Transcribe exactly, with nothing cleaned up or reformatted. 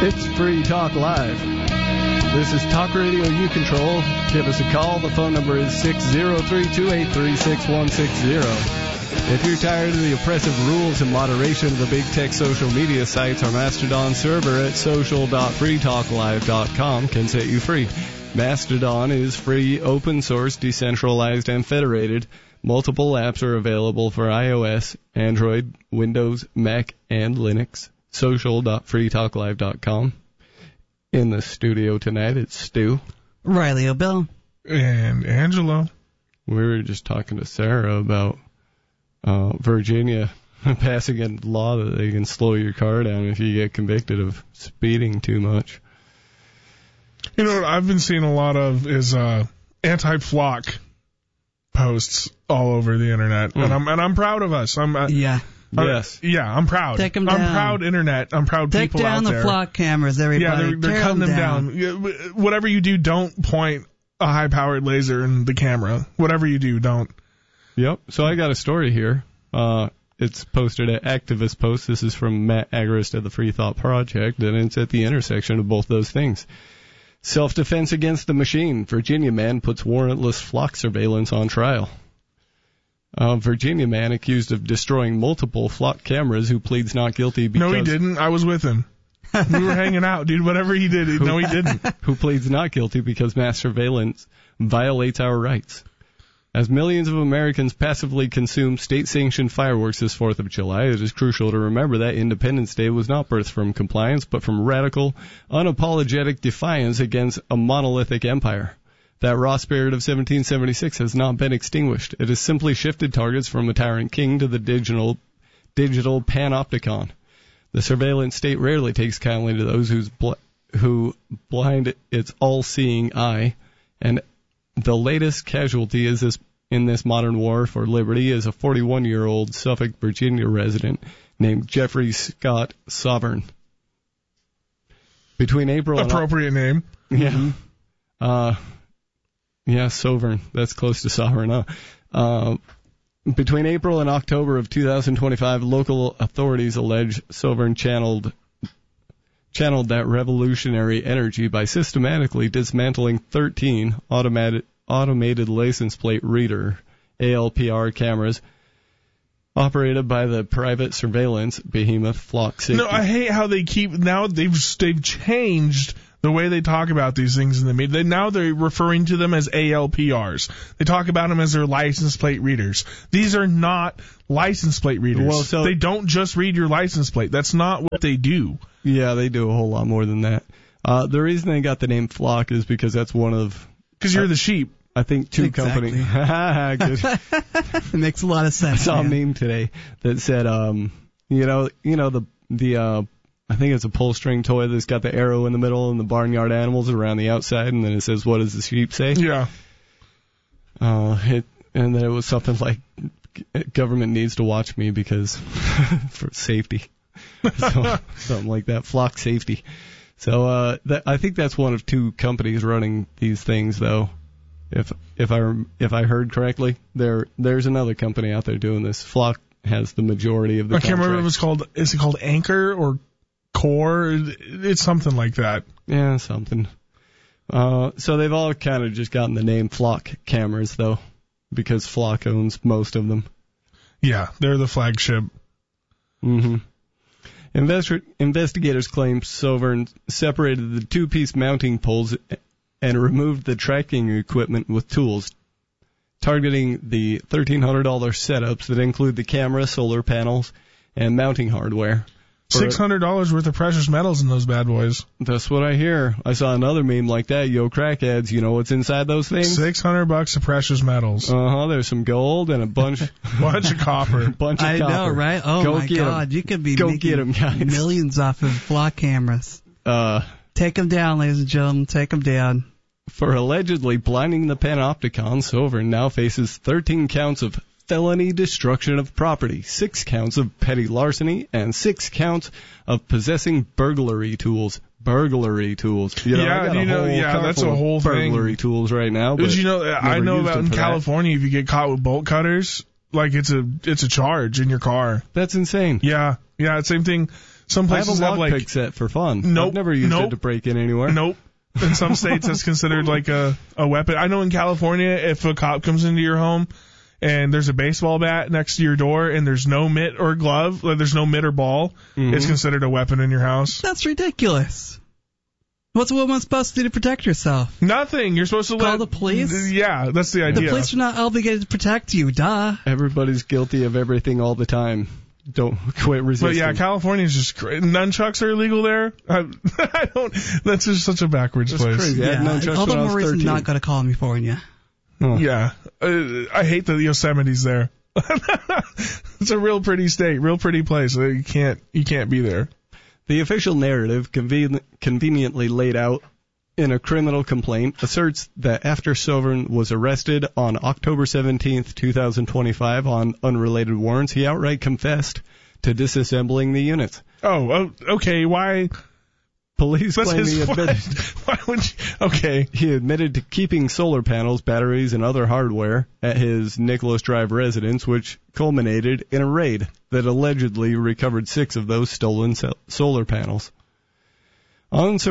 It's Free Talk Live. This is Talk Radio You Control. Give us a call. The phone number is six zero three, two eight three, six one six zero. If you're tired of the oppressive rules and moderation of the big tech social media sites, our Mastodon server at social dot free talk live dot com can set you free. Mastodon is free, open source, decentralized, and federated. Multiple apps are available for iOS, Android, Windows, Mac, and Linux. social dot free talk live dot com. In the studio tonight, it's Stu. Riley O'Bill. And Angelo. We were just talking to Sarah about uh, Virginia passing a law that they can slow your car down if you get convicted of speeding too much. You know what I've been seeing a lot of is uh, anti-flock posts all over the internet, mm. and I'm and I'm proud of us. I'm uh, yeah. Yes. Uh, yeah, I'm proud. Take them I'm down. proud internet. I'm proud Take people out there. Take down the flock cameras, everybody. Yeah, they're, they're Tear cutting them down. down. Whatever you do, don't point a high-powered laser in the camera. Whatever you do, don't. Yep. So I got a story here. Uh, it's posted at Activist Post. This is from Matt Agrist of the Free Thought Project, and it's at the intersection of both those things. Self-defense against the machine. Virginia man puts warrantless flock surveillance on trial. A Virginia man accused of destroying multiple flock cameras who pleads not guilty because... No, he didn't. I was with him. We were hanging out, dude. Whatever he did, no, he didn't. Who pleads not guilty because mass surveillance violates our rights. As millions of Americans passively consume state-sanctioned fireworks this fourth of July, it is crucial to remember that Independence Day was not birthed from compliance, but from radical, unapologetic defiance against a monolithic empire. That raw spirit of seventeen seventy-six has not been extinguished. It has simply shifted targets from a tyrant king to the digital digital panopticon. The surveillance state rarely takes kindly to those who's bl- who blind its all-seeing eye, and the latest casualty is this in this modern war for liberty is a forty-one-year-old Suffolk, Virginia resident named Jeffrey Scott Sovereign. Between April appropriate and name. Yeah. Mm-hmm. Uh Yeah, Sovereign. That's close to sovereign, huh? Uh, between April and October of two thousand twenty-five, local authorities allege Sovereign channeled channeled that revolutionary energy by systematically dismantling thirteen automated automated license plate reader A L P R cameras operated by the private surveillance behemoth Flock Safety. No, I hate how they keep now they've they've changed the way they talk about these things in the media. They, now they're referring to them as A L P Rs. They talk about them as their license plate readers. These are not license plate readers. Well, so, they don't just read your license plate. That's not what they do. Yeah, they do a whole lot more than that. Uh, the reason they got the name Flock is because that's one of... Because you're uh, the sheep. I think two exactly. companies... Good. It makes a lot of sense. I saw man. a meme today that said, um, you know, you know the the uh, I think it's a pull string toy that's got the arrow in the middle and the barnyard animals around the outside, and then it says, "What does the sheep say?" Yeah. Uh, it and then it was something like, "Government needs to watch me because for safety," so, something like that. Flock safety. So uh, that, I think that's one of two companies running these things, though. If if I if I heard correctly, there there's another company out there doing this. Flock has the majority of the. I can't contract. remember if it's called. Is it called Anchor or Core? It's something like that. Yeah, something. Uh, so they've all kind of just gotten the name Flock cameras, though, because Flock owns most of them. Yeah, they're the flagship. Mm-hmm. Investi- investigators claim Sovereign separated the two-piece mounting poles and removed the tracking equipment with tools, targeting the thirteen hundred dollars setups that include the camera, solar panels, and mounting hardware. six hundred dollars worth of precious metals in those bad boys. That's what I hear. I saw another meme like that. Yo, crackheads, you know what's inside those things? six hundred bucks of precious metals. Uh-huh, there's some gold and a bunch... bunch of copper. bunch of I copper. know, right? Oh, Go my get God. 'em. You could be Go making get 'em, guys. millions off of Flock cameras. Uh, Take them down, ladies and gentlemen. Take them down. For allegedly blinding the Panopticon, Sovereign now faces thirteen counts of felony destruction of property, six counts of petty larceny, and six counts of possessing burglary tools. Burglary tools. You know, Yeah, I got you a know, whole yeah, car that's full a of whole thing. burglary tools right now. But But you know, I never know used about them in for that. California, if you get caught with bolt cutters, like it's a it's a charge in your car. That's insane. Yeah, yeah, same thing. Some I have places a have, like, lockpick set for fun. Nope, I've never used nope, it to break in anywhere. Nope. In some states, that's considered like a, a weapon. I know in California, if a cop comes into your home and there's a baseball bat next to your door and there's no mitt or glove, like there's no mitt or ball, Mm-hmm. it's considered a weapon in your house. That's ridiculous. What's a woman supposed to do to protect herself? Nothing. You're supposed to Call let the police? Yeah, that's the idea. The police are not obligated to protect you, duh. Everybody's guilty of everything all the time. Don't quit resisting. But yeah, California's just cra- nunchucks are illegal there. I, I don't. That's just such a backwards That's place. crazy. I had nunchucks all the when I more was reason thirteen. not go to California. Oh. Yeah, uh, I hate the Yosemite's there. It's a real pretty state, real pretty place. You can't you can't be there. The official narrative, conven- conveniently laid out in a criminal complaint, asserts that after Sovereign was arrested on October seventeenth, twenty twenty-five on unrelated warrants, he outright confessed to disassembling the units. Oh, oh okay. Why? Police That's claim his he admitted, Why would you? Okay. he admitted to keeping solar panels, batteries, and other hardware at his Nicholas Drive residence, which culminated in a raid that allegedly recovered six of those stolen so- solar panels. On